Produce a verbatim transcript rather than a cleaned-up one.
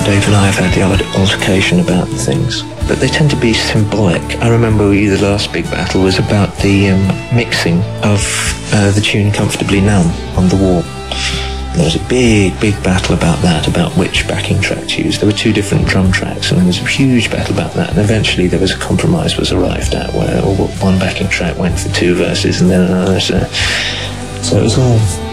Dave and I have had the odd altercation about things, but they tend to be symbolic. I remember the last big battle was about the um, mixing of uh, the tune Comfortably Numb on The Wall. There was a big, big battle about that, about which backing track to use. There were two different drum tracks, and there was a huge battle about that, and eventually there was a compromise was arrived at where one backing track went for two verses and then another. So, so it was all